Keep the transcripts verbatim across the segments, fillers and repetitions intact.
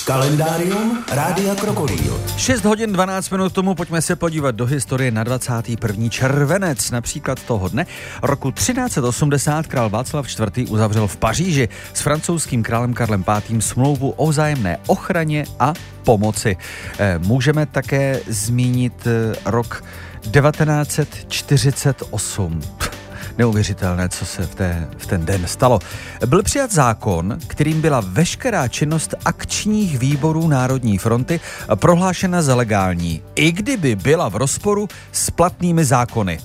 Kalendárium Rádia Krokodýl. šest hodin dvanáct minut tomu pojďme se podívat do historie na dvacátý první červenec. Například toho dne roku třináct set osmdesát král Václav čtvrtý uzavřel v Paříži s francouzským králem Karlem pátým smlouvu o vzájemné ochraně a pomoci. Můžeme také zmínit rok devatenáct set čtyřicet osm. Neuvěřitelné, co se v, té, v ten den stalo. Byl přijat zákon, kterým byla veškerá činnost akčních výborů Národní fronty prohlášena za legální, i kdyby byla v rozporu s platnými zákony.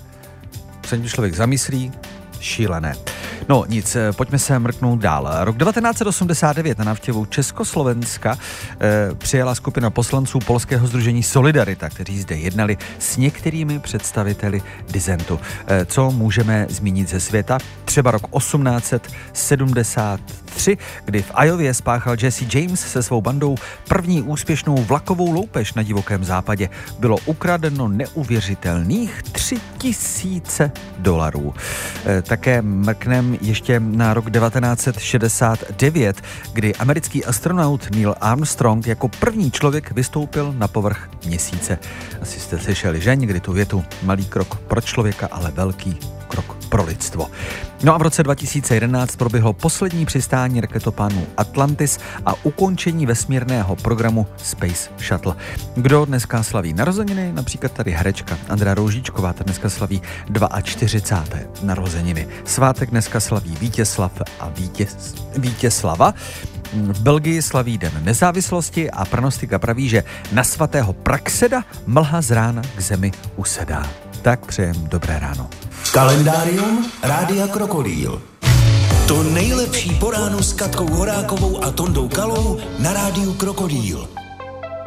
Se tím člověk zamyslí, šílené. No nic, pojďme se mrknout dál. Rok devatenáct set osmdesát devět na návštěvu Československa eh, přijela skupina poslanců Polského sdružení Solidarita, kteří zde jednali s některými představiteli disentu. Eh, co můžeme zmínit ze světa? Třeba rok osmnáct set sedmdesát tři, kdy v Iově spáchal Jesse James se svou bandou první úspěšnou vlakovou loupež na divokém západě. Bylo ukradeno neuvěřitelných tři tisíce dolarů. Eh, také mrknem ještě na rok devatenáct set šedesát devět, kdy americký astronaut Neil Armstrong jako první člověk vystoupil na povrch měsíce. Asi jste slyšeli, že někdy tu větu: malý krok pro člověka, ale velký krok pro lidstvo. No a v roce dva tisíce jedenáct proběhlo poslední přistání raketoplánu Atlantis a ukončení vesmírného programu Space Shuttle. Kdo dneska slaví narozeniny? Například tady herečka Andrea Roužíčková, ta dneska slaví čtyřicáté druhé narozeniny. Svátek dneska slaví Vítězslav a Vítěz, Vítězslava. V Belgii slaví Den nezávislosti a pranostika praví, že na svatého Praxeda mlha z rána k zemi usedá. Tak přejem dobré ráno. Kalendárium Rádia Krokodýl. To nejlepší po ránu s Katkou Horákovou a Tondou Kalou na Rádiu Krokodýl.